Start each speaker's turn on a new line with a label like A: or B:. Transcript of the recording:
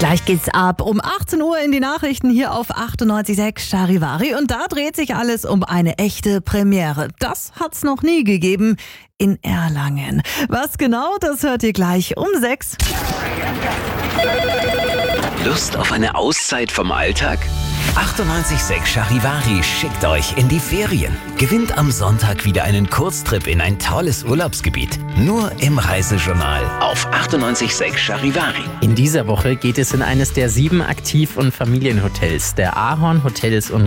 A: Gleich geht's ab um 18 Uhr in die Nachrichten hier auf 98.6 Charivari. Und da dreht sich alles um eine echte Premiere. Das hat's noch nie gegeben in Erlangen. Was genau, das hört ihr gleich um 6.
B: Lust auf eine Auszeit vom Alltag? 98.6 Charivari schickt euch in die Ferien. Gewinnt am Sonntag wieder einen Kurztrip in ein tolles Urlaubsgebiet. Nur im Reisejournal auf 98.6 Charivari.
C: In dieser Woche geht es in eines der 7 Aktiv- und Familienhotels der Ahorn Hotels und